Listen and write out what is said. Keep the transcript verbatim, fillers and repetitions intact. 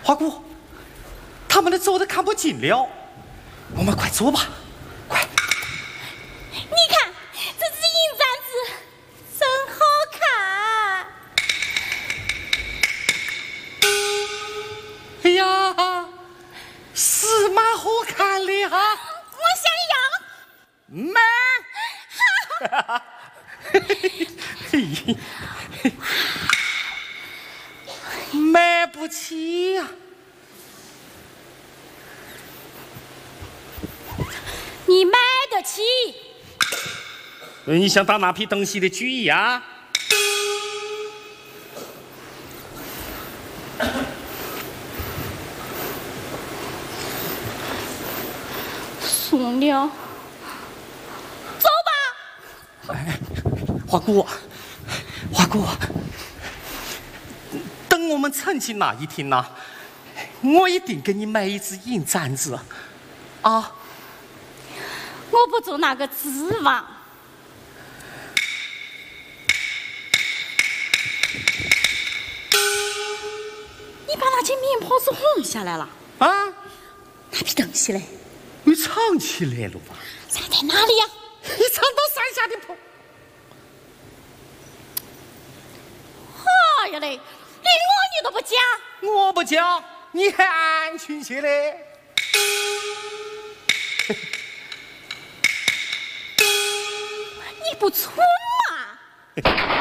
花姑，他们的走的看不进了，我们快走吧，快！ 你看这只银簪子真好看。 哎呀，是蛮好看的哈！ 我想要。买。买不起呀、啊！ 你买得起？ 你想打那批东西的主意啊？ 送了，走吧。 哎，花姑，花姑。等我们成亲那一天呐，我一定给你买一只银簪子，啊！ 我不做那个指望。你把那件棉袍子换下来了啊？ 那批东西嘞？ 你藏起来了吧？ 藏在哪里呀？ 你藏到山下的铺。 哎呀嘞！连我你都不讲， 我不讲，你还安全些嘞？ 你不错嘛！